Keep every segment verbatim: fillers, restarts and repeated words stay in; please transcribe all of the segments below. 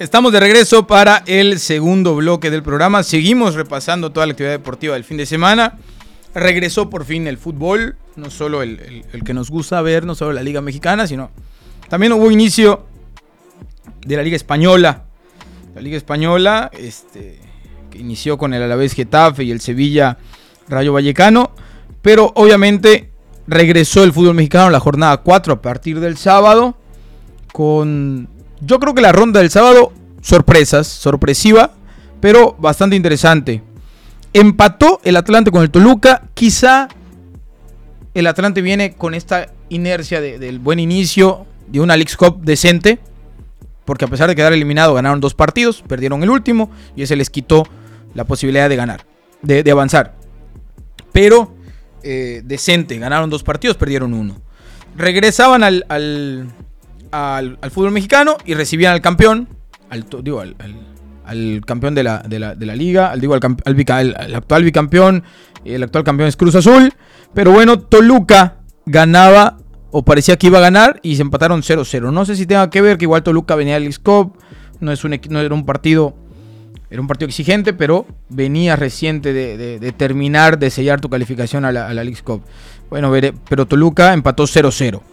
Estamos de regreso para el segundo bloque del programa. Seguimos repasando toda la actividad deportiva del fin de semana. Regresó por fin el fútbol, no solo el, el, el que nos gusta ver, no solo la Liga Mexicana, sino también hubo inicio de la Liga Española. La Liga Española, este, que inició con el Alavés Getafe y el Sevilla Rayo Vallecano, pero obviamente regresó el fútbol mexicano a la jornada cuatro a partir del sábado, con, yo creo que la ronda del sábado, sorpresas, sorpresiva, pero bastante interesante. Empató el Atlante con el Toluca. Quizá el Atlante viene con esta inercia de, del buen inicio de una Leagues Cup decente, porque a pesar de quedar eliminado ganaron dos partidos, perdieron el último y ese les quitó la posibilidad de ganar, de, de avanzar. Pero eh, decente, ganaron dos partidos, perdieron uno. Regresaban al, al, al, al fútbol mexicano y recibían al campeón, al, digo, al, al, al campeón de la, de la, de la liga, al, digo, al, al, al, al actual bicampeón, el actual campeón es Cruz Azul. Pero bueno, Toluca ganaba, o parecía que iba a ganar, y se empataron cero cero. No sé si tenga que ver que igual Toluca venía del Leagues Cup, no, es un, no era un partido... Era un partido exigente, pero venía reciente de, de, de terminar, de sellar tu calificación a la, a la Leagues Cup. Bueno, veré, pero Toluca empató cero cero.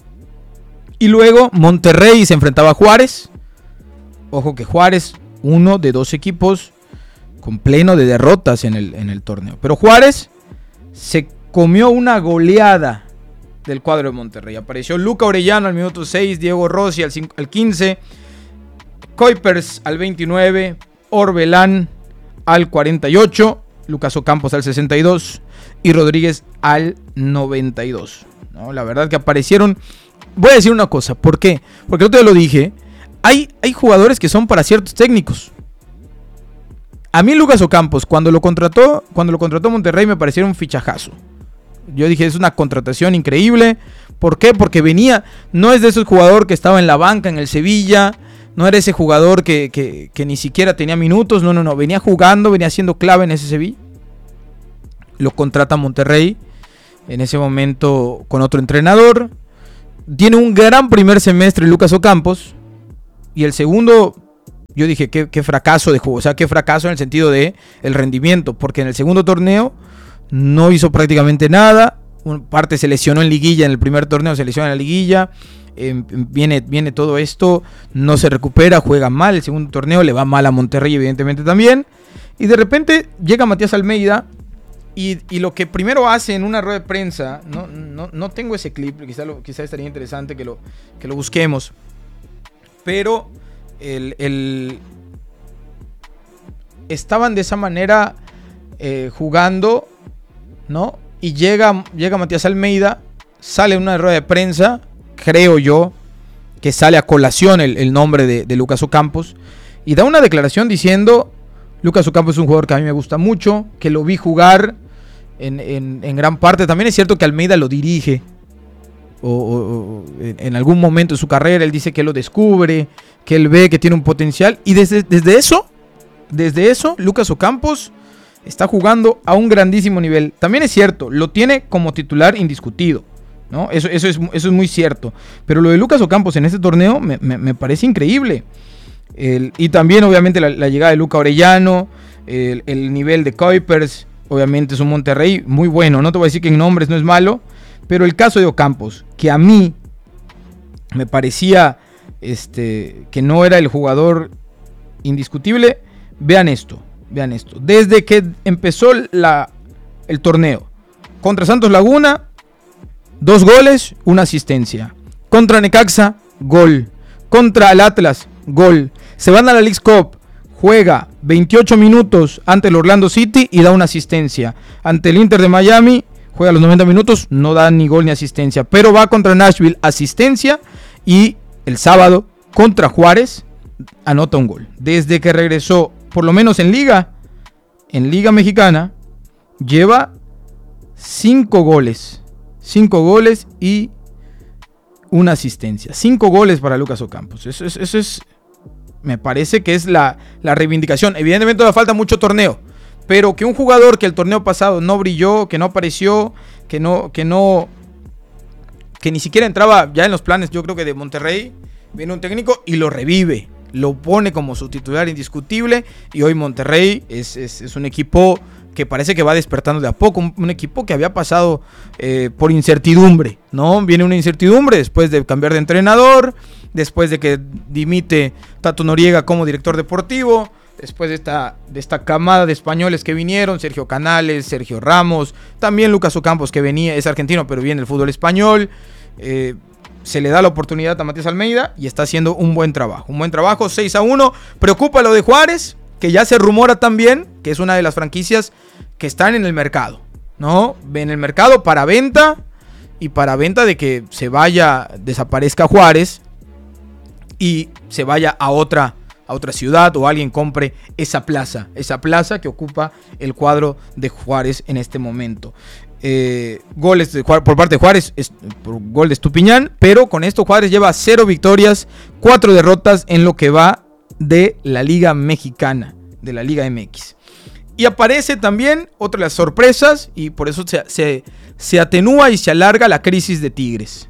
Y luego Monterrey se enfrentaba a Juárez. Ojo que Juárez, uno de dos equipos con pleno de derrotas en el, en el torneo. Pero Juárez se comió una goleada del cuadro de Monterrey. Apareció Luca Orellano al minuto seis, Diego Rossi al, cinco, al quince, Kuipers al veintinueve, Orbelán al cuarenta y ocho, Lucas Ocampos al sesenta y dos y Rodríguez al noventa y dos. ¿No? La verdad que aparecieron. Voy a decir una cosa, ¿por qué? Porque yo te lo dije, hay, hay jugadores que son para ciertos técnicos. A mí Lucas Ocampos, cuando lo contrató, cuando lo contrató Monterrey, me pareció un fichajazo. Yo dije, es una contratación increíble. ¿Por qué? Porque venía, no es de esos jugadores que estaba en la banca en el Sevilla. No era ese jugador que, que, que ni siquiera tenía minutos. No, no, no. Venía jugando, venía siendo clave en ese Sevilla. Lo contrata Monterrey. En ese momento con otro entrenador. Tiene un gran primer semestre Lucas Ocampos. Y el segundo, yo dije, qué, qué fracaso de juego. O sea, qué fracaso en el sentido de el rendimiento. Porque en el segundo torneo no hizo prácticamente nada. Una parte se lesionó en liguilla. En el primer torneo se lesionó en la liguilla. Eh, viene, viene todo esto, no se recupera, juega mal. El segundo torneo le va mal a Monterrey, evidentemente también. Y de repente llega Matías Almeida. Y, y lo que primero hace en una rueda de prensa, no, no, no tengo ese clip, quizá, lo, quizá estaría interesante que lo, que lo busquemos. Pero el, el, estaban de esa manera eh, jugando, ¿no? Y llega, llega Matías Almeida, sale en una rueda de prensa. Creo yo que sale a colación el, el nombre de, de Lucas Ocampos y da una declaración diciendo: Lucas Ocampos es un jugador que a mí me gusta mucho, que lo vi jugar en, en, en gran parte. También es cierto que Almeida lo dirige o, o, o en, en algún momento de su carrera. Él dice que lo descubre, que él ve que tiene un potencial, y desde, desde eso, desde eso Lucas Ocampos está jugando a un grandísimo nivel. También es cierto, lo tiene como titular indiscutido, ¿no? Eso, eso, es, eso es muy cierto. Pero lo de Lucas Ocampos en este torneo me, me, me parece increíble. El, y también obviamente la, la llegada de Luca Orellano, el, el nivel de Kuipers, obviamente es un Monterrey muy bueno. No te voy a decir que en nombres no es malo, pero el caso de Ocampos, que a mí me parecía este, que no era el jugador indiscutible. Vean esto, vean esto. Desde que empezó la, el torneo, contra Santos Laguna, dos goles, una asistencia. Contra Necaxa, gol. Contra el Atlas, gol. Se van a la Leagues Cup, juega veintiocho minutos ante el Orlando City y da una asistencia. Ante el Inter de Miami, juega los noventa minutos, no da ni gol ni asistencia. Pero va contra Nashville, asistencia. Y el sábado, contra Juárez, anota un gol. Desde que regresó, por lo menos en Liga, en Liga Mexicana, lleva cinco goles. Cinco goles y una asistencia. Cinco goles para Lucas Ocampos. Eso es, eso es, me parece que es la, la reivindicación. Evidentemente todavía falta mucho torneo, pero que un jugador que el torneo pasado no brilló, que no apareció, que no, que no, que ni siquiera entraba ya en los planes, yo creo que de Monterrey, viene un técnico y lo revive. lo pone como su titular indiscutible, y hoy Monterrey es, es, es un equipo que parece que va despertando de a poco, un, un equipo que había pasado eh, por incertidumbre, ¿no? Viene una incertidumbre después de cambiar de entrenador, después de que dimite Tato Noriega como director deportivo, después de esta, de esta camada de españoles que vinieron, Sergio Canales, Sergio Ramos, también Lucas Ocampos, que venía, es argentino, pero viene del fútbol español. Eh, se le da la oportunidad a Matías Almeida y está haciendo un buen trabajo. Un buen trabajo, seis a uno. Preocupa lo de Juárez, que ya se rumora también que es una de las franquicias que están en el mercado, ¿no? En el mercado para venta, y para venta de que se vaya, desaparezca Juárez y se vaya a otra a otra ciudad, o alguien compre esa plaza, esa plaza que ocupa el cuadro de Juárez en este momento. Eh, goles de Juárez, por parte de Juárez, es, por gol de Estupiñán, pero con esto Juárez lleva cero victorias, cuatro derrotas en lo que va de la Liga Mexicana, de la Liga M X. Y aparece también otra de las sorpresas, y por eso se, se, se atenúa y se alarga la crisis de Tigres.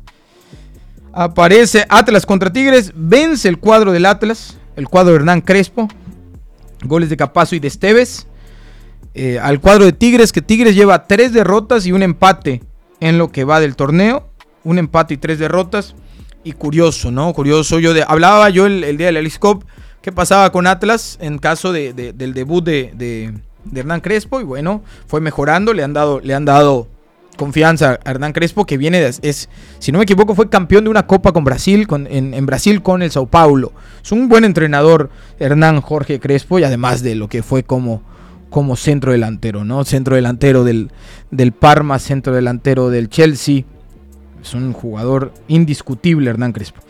Aparece Atlas contra Tigres, vence el cuadro del Atlas, el cuadro de Hernán Crespo, goles de Capazo y de Esteves, eh, al cuadro de Tigres, que Tigres lleva tres derrotas y un empate en lo que va del torneo, un empate y tres derrotas, y curioso, ¿no? Curioso, yo de, hablaba yo el, el día de la Leagues Cup, qué pasaba con Atlas en caso de, de, del debut de, de, de Hernán Crespo, y bueno, fue mejorando, le han dado, le han dado confianza a Hernán Crespo, que viene de, es, si no me equivoco, fue campeón de una copa con Brasil, con, en, en Brasil con el Sao Paulo. Es un buen entrenador Hernán Jorge Crespo, y además de lo que fue como, como centro delantero, ¿no? Centro delantero del, del Parma, centro delantero del Chelsea. Es un jugador indiscutible Hernán Crespo.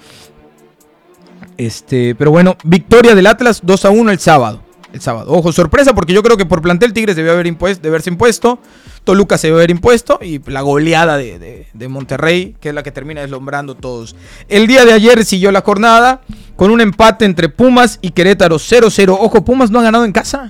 Este, pero bueno, victoria del Atlas dos a uno el sábado. El sábado. Ojo, sorpresa, porque yo creo que por plantel Tigres debió haber impuesto, de haberse impuesto. Toluca se debe haber impuesto. Y la goleada de, de, de Monterrey, que es la que termina deslumbrando todos. El día de ayer siguió la jornada con un empate entre Pumas y Querétaro cero cero. Ojo, Pumas no ha ganado en casa.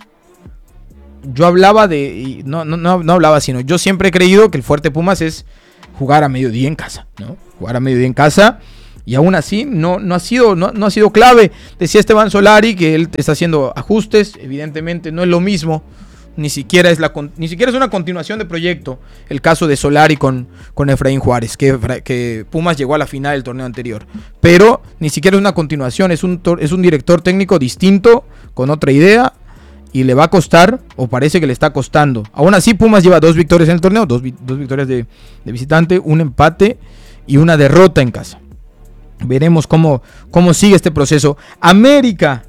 Yo hablaba de... Y no, no, no, no hablaba, sino yo siempre he creído que el fuerte Pumas es jugar a mediodía en casa, ¿no? Jugar a mediodía en casa. Y aún así no, no, ha sido, no, no ha sido clave. Decía Esteban Solari que él está haciendo ajustes. Evidentemente no es lo mismo. Ni siquiera es, la, ni siquiera es una continuación de proyecto. El caso de Solari con, con Efraín Juárez. Que, que Pumas llegó a la final del torneo anterior. Pero ni siquiera es una continuación. Es un, es un director técnico distinto, con otra idea. Y le va a costar, o parece que le está costando. Aún así Pumas lleva dos victorias en el torneo. Dos, dos victorias de, de visitante, un empate y una derrota en casa. Veremos cómo, cómo sigue este proceso. América,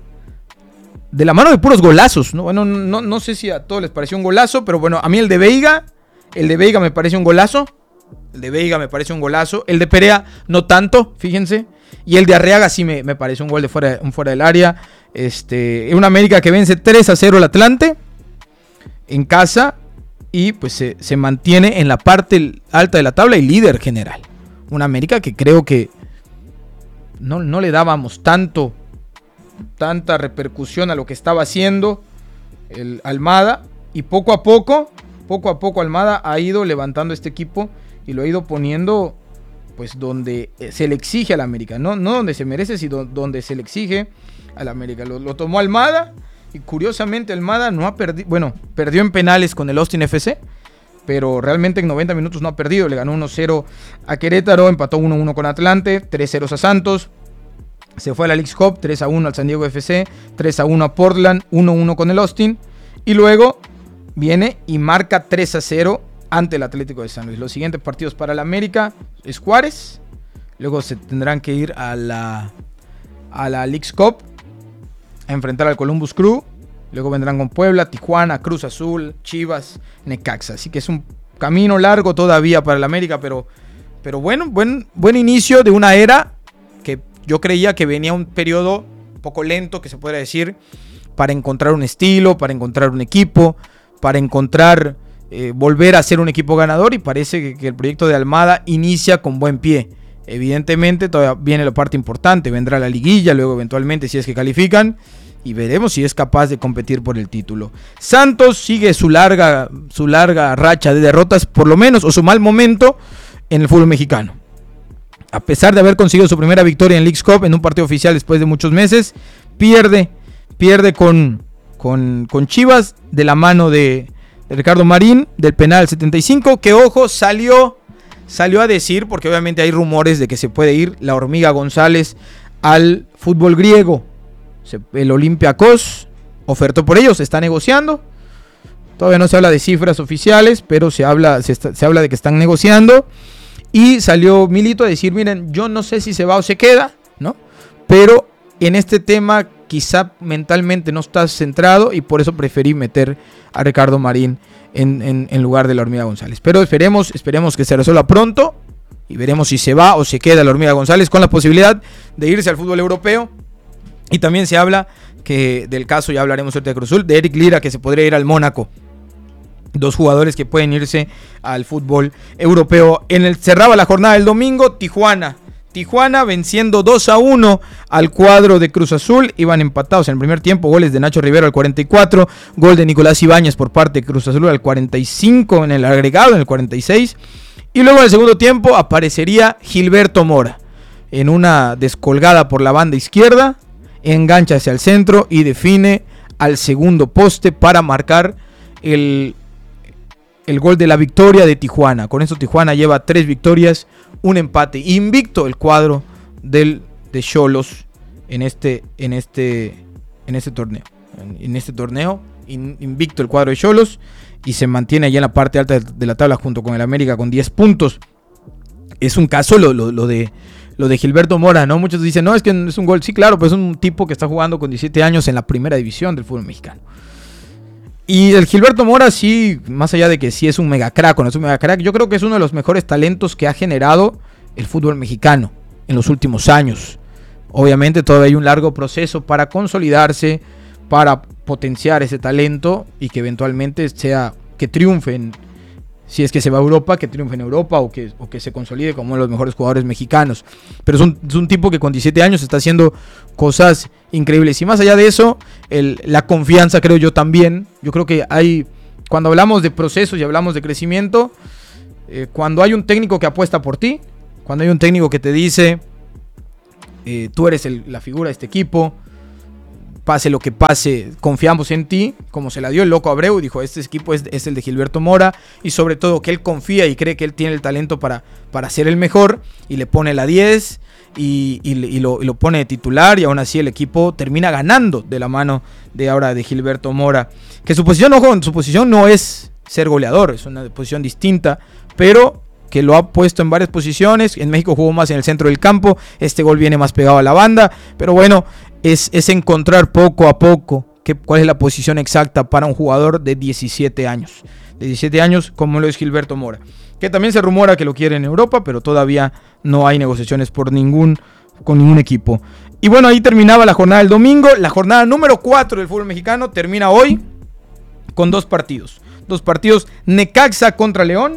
de la mano de puros golazos, ¿no? Bueno, no, no sé si a todos les pareció un golazo, pero bueno, a mí el de Veiga, el de Veiga me parece un golazo. El de Veiga me parece un golazo. El de Perea no tanto, fíjense. Y el de Arriaga sí me, me parece un gol de fuera, un fuera del área. Este, una América que vence tres a cero al Atlante en casa. Y pues se, se mantiene en la parte alta de la tabla y líder general. Una América que creo que No, no le dábamos tanto, tanta repercusión a lo que estaba haciendo el Almada, y poco a poco, poco a poco Almada ha ido levantando este equipo y lo ha ido poniendo pues donde se le exige a la América, no, no donde se merece, sino donde se le exige a la América. Lo, lo tomó Almada, y curiosamente Almada no ha perdido, bueno, perdió en penales con el Austin F C, pero realmente en noventa minutos no ha perdido. Le ganó uno cero a Querétaro, empató uno uno con Atlante, tres cero a Santos, se fue a la Leagues Cup, tres a uno al San Diego F C, tres a uno a Portland, uno uno con el Austin, y luego viene y marca tres a cero ante el Atlético de San Luis. Los siguientes partidos para el América es Juárez, luego se tendrán que ir a la, a la Leagues Cup a enfrentar al Columbus Crew. Luego vendrán con Puebla, Tijuana, Cruz Azul, Chivas, Necaxa. Así que es un camino largo todavía para el América, pero, pero bueno, buen, buen inicio de una era que yo creía que venía un periodo un poco lento, que se podría decir, para encontrar un estilo, para encontrar un equipo, para encontrar, eh, volver a ser un equipo ganador, y parece que, que el proyecto de Almada inicia con buen pie. Evidentemente todavía viene la parte importante, vendrá la liguilla, luego eventualmente si es que califican, y veremos si es capaz de competir por el título. Santos sigue su larga, su larga racha de derrotas, por lo menos, o su mal momento en el fútbol mexicano. A pesar de haber conseguido su primera victoria en Leagues Cup en un partido oficial después de muchos meses, pierde, pierde con, con, con Chivas de la mano de, de Ricardo Marín, del penal setenta y cinco, que ojo, salió, salió a decir, porque obviamente hay rumores de que se puede ir la Hormiga González al fútbol griego. El Olympiacos ofertó por ellos, se está negociando. Todavía no se habla de cifras oficiales, pero se habla, se, está, se habla de que están negociando. Y salió Milito a decir, miren, yo no sé si se va o se queda, ¿no? Pero en este tema quizá mentalmente no estás centrado y por eso preferí meter a Ricardo Marín en, en, en lugar de la Hormiga González. Pero esperemos, esperemos que se resuelva pronto y veremos si se va o se queda la Hormiga González con la posibilidad de irse al fútbol europeo. Y también se habla que del caso, ya hablaremos ahorita de Cruz Azul, de Eric Lira, que se podría ir al Mónaco. Dos jugadores que pueden irse al fútbol europeo. En el cerraba la jornada del domingo, Tijuana. Tijuana venciendo dos a uno al cuadro de Cruz Azul. Iban empatados en el primer tiempo. Goles de Nacho Rivero al cuarenta y cuatro. Gol de Nicolás Ibáñez por parte de Cruz Azul al cuarenta y cinco en el agregado, en el cuarenta y seis. Y luego en el segundo tiempo aparecería Gilberto Mora. En una descolgada por la banda izquierda. Engancha hacia el centro y define al segundo poste para marcar el... el gol de la victoria de Tijuana. Con esto Tijuana lleva tres victorias, un empate. Invicto el cuadro del, de Xolos en este, en este, en este torneo. En, en este torneo, in, invicto el cuadro de Xolos y se mantiene allá en la parte alta de, de la tabla junto con el América con diez puntos. Es un caso lo, lo, lo de lo de Gilberto Mora, ¿no? Muchos dicen, no, es que es un gol. Sí, claro, pero es un tipo que está jugando con diecisiete años en la primera división del fútbol mexicano. Y el Gilberto Mora sí, más allá de que sí es un mega crack o no es un mega crack, yo creo que es uno de los mejores talentos que ha generado el fútbol mexicano en los últimos años. Obviamente todavía hay un largo proceso para consolidarse, para potenciar ese talento y que eventualmente sea, que triunfen, si es que se va a Europa, que triunfe en Europa o que, o que se consolide como uno de los mejores jugadores mexicanos. Pero es un, es un tipo que con diecisiete años está haciendo cosas increíbles. Y más allá de eso, el, la confianza creo yo también. Yo creo que hay, cuando hablamos de procesos y hablamos de crecimiento, eh, cuando hay un técnico que apuesta por ti, cuando hay un técnico que te dice, eh, tú eres el, la figura de este equipo, pase lo que pase, confiamos en ti, como se la dio el Loco Abreu, dijo, este equipo es, es el de Gilberto Mora, y sobre todo que él confía y cree que él tiene el talento para, para ser el mejor, y le pone la diez, y, y, y, lo, y lo pone de titular, y aún así el equipo termina ganando de la mano de ahora de Gilberto Mora, que su posición, ojo, su posición no es ser goleador, es una posición distinta, pero que lo ha puesto en varias posiciones. En México jugó más en el centro del campo, este gol viene más pegado a la banda, pero bueno, es, es encontrar poco a poco que, cuál es la posición exacta para un jugador de diecisiete años, de diecisiete años como lo es Gilberto Mora, que también se rumora que lo quiere en Europa, pero todavía no hay negociaciones por ningún, con ningún equipo. Y bueno, ahí terminaba la jornada del domingo. La jornada número cuatro del fútbol mexicano termina hoy con dos partidos, dos partidos, Necaxa contra León,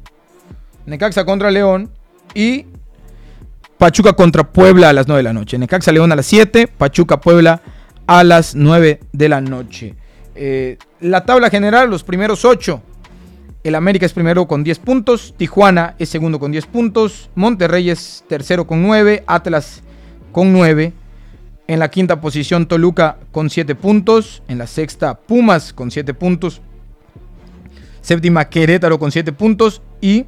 Necaxa contra León y Pachuca contra Puebla a las nueve de la noche. Necaxa León a las siete, Pachuca Puebla a las nueve de la noche. Eh, la tabla general, los primeros ocho. El América es primero con diez puntos, Tijuana es segundo con diez puntos, Monterrey es tercero con nueve, Atlas con nueve. En la quinta posición Toluca con siete puntos, en la sexta Pumas con siete puntos, séptima Querétaro con siete puntos y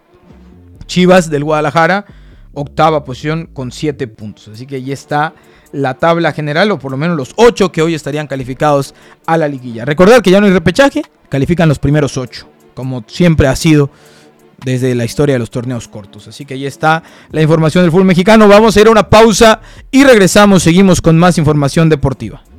Chivas del Guadalajara, octava posición con siete puntos. Así que ahí está la tabla general, o por lo menos los ocho que hoy estarían calificados a la liguilla. Recordar que ya no hay repechaje, califican los primeros ocho, como siempre ha sido desde la historia de los torneos cortos. Así que ahí está la información del fútbol mexicano. Vamos a ir a una pausa y regresamos, seguimos con más información deportiva.